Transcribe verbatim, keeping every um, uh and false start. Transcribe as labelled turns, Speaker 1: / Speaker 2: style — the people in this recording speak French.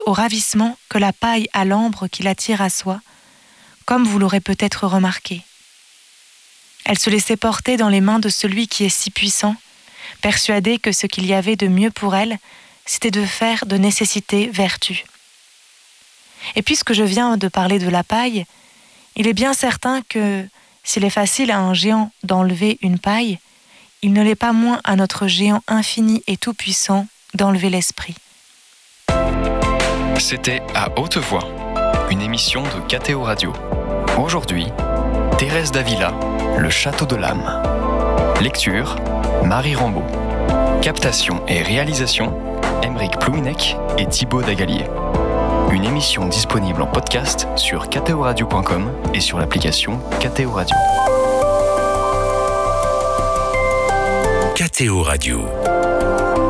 Speaker 1: au ravissement que la paille a l'ambre qui l'attire à soi, comme vous l'aurez peut-être remarqué. Elle se laissait porter dans les mains de celui qui est si puissant, persuadée que ce qu'il y avait de mieux pour elle, c'était de faire de nécessité vertu. Et puisque je viens de parler de la paille, il est bien certain que, s'il est facile à un géant d'enlever une paille, il ne l'est pas moins à notre géant infini et tout-puissant d'enlever l'esprit.
Speaker 2: C'était À Haute Voix, une émission de K T O Radio. Aujourd'hui, Thérèse d'Avila, Le Château de l'âme. Lecture, Marie Rambaud. Captation et réalisation, Aymeric Plouinec et Thibaut Dagalier. Une émission disponible en podcast sur k t o radio point com et sur l'application K T O Radio.
Speaker 3: K T O Radio.